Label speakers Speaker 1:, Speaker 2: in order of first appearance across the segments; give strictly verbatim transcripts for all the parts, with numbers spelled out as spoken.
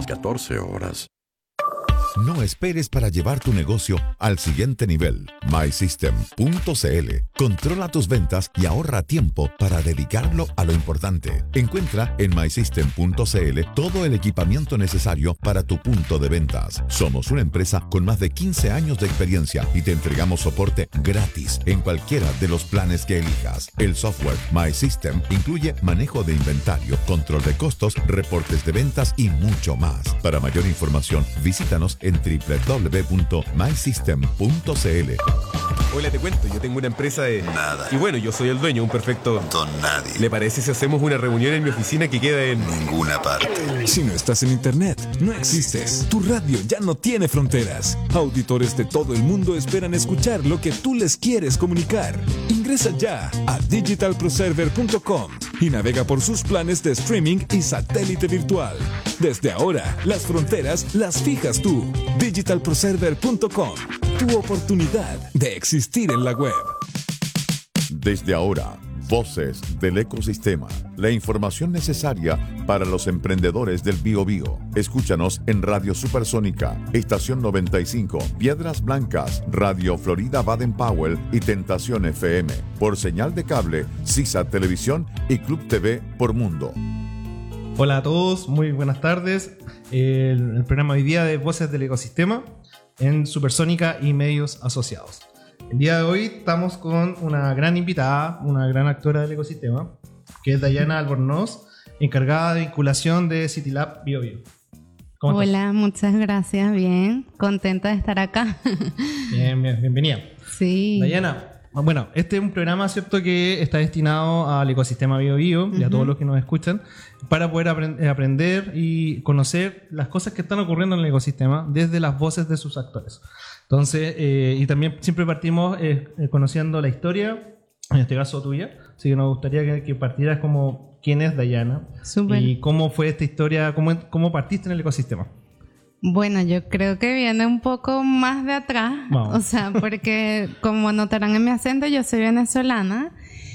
Speaker 1: catorce horas.
Speaker 2: No esperes para llevar tu negocio al siguiente nivel. my system punto c l. Controla tus ventas y ahorra tiempo para dedicarlo a lo importante. Encuentra en my system punto c l todo el equipamiento necesario para tu punto de ventas. Somos una empresa con más de quince años de experiencia y te entregamos soporte gratis en cualquiera de los planes que elijas. El software MySystem incluye manejo de inventario, control de costos, reportes de ventas y mucho más. Para mayor información, visítanos en doble u doble u doble u punto my system punto c l.
Speaker 3: Hola, te cuento, yo tengo una empresa de...
Speaker 4: Nada.
Speaker 3: Y bueno, yo soy el dueño, un perfecto...
Speaker 4: Don nadie.
Speaker 3: ¿Le parece si hacemos una reunión en mi oficina que queda en...
Speaker 4: Ninguna parte.
Speaker 5: Si no estás en internet, no existes. Tu radio ya no tiene fronteras. Auditores de todo el mundo esperan escuchar lo que tú les quieres comunicar. Ingresa ya a digital pro server punto com y navega por sus planes de streaming y satélite virtual. Desde ahora, las fronteras las fijas tú. digital pro server punto com. Tu oportunidad de existir en la web.
Speaker 2: Desde ahora, voces del ecosistema. La información necesaria para los emprendedores del Biobío. Escúchanos en Radio Supersónica, Estación noventa y cinco, Piedras Blancas, Radio Florida Baden-Powell y Tentación F M. Por señal de cable, CISA Televisión y Club T V por Mundo.
Speaker 6: Hola a todos, muy buenas tardes. El, el programa hoy día de Voces del Ecosistema en Supersónica y medios asociados. El día de hoy estamos con una gran invitada, una gran actora del ecosistema, que es Dayana Albornoz, encargada de vinculación de CityLab Biobío.
Speaker 7: ¿Cómo estás? Hola, muchas gracias, bien, contenta de estar acá.
Speaker 6: Bien, bien, bienvenida.
Speaker 7: Sí.
Speaker 6: Dayana, bueno, este es un programa, ¿cierto?, que está destinado al ecosistema Biobío uh-huh. y a todos los que nos escuchan, para poder aprend- aprender y conocer las cosas que están ocurriendo en el ecosistema desde las voces de sus actores. Entonces, eh, y también siempre partimos eh, conociendo la historia, en este caso tuya, así que nos gustaría que, que partieras como quién es Dayana. Super. Y cómo fue esta historia, cómo, cómo partiste en el ecosistema.
Speaker 7: Bueno, yo creo que viene un poco más de atrás, Vamos. o sea, porque como notarán en mi acento, yo soy venezolana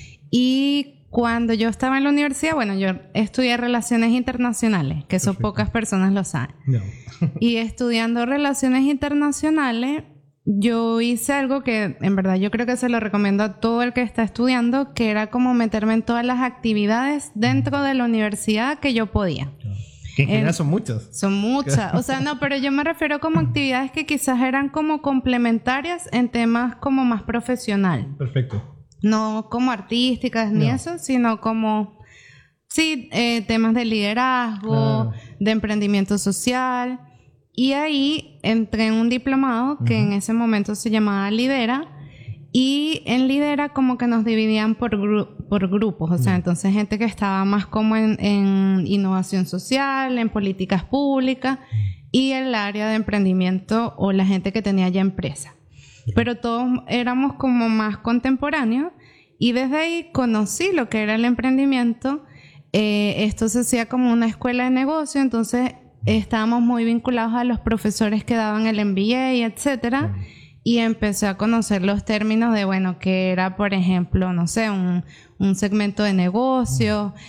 Speaker 7: y cuando yo estaba en la universidad, bueno, yo estudié Relaciones Internacionales, que eso Perfecto. Pocas personas lo saben. No. Y estudiando Relaciones Internacionales, yo hice algo que en verdad yo creo que se lo recomiendo a todo el que está estudiando, que era como meterme en todas las actividades dentro de la universidad que yo podía.
Speaker 6: Que en general son muchas.
Speaker 7: Son muchas. O sea, no, pero yo me refiero como actividades que quizás eran como complementarias en temas como más profesional.
Speaker 6: Perfecto.
Speaker 7: No como artísticas ni no. eso, sino como, sí, eh, temas de liderazgo, claro. de emprendimiento social. Y ahí entré en un diplomado que uh-huh. en ese momento se llamaba Lidera. Y en Lidera como que nos dividían por, gru- por grupos, o sea, mm. entonces gente que estaba más como en, en innovación social, en políticas públicas y el área de emprendimiento o la gente que tenía ya empresa. Pero todos éramos como más contemporáneos y desde ahí conocí lo que era el emprendimiento. Eh, esto se hacía como una escuela de negocio, entonces estábamos muy vinculados a los profesores que daban el M B A, etcétera. Mm. Y empecé a conocer los términos de, bueno, que era, por ejemplo, no sé, un, un segmento de negocio,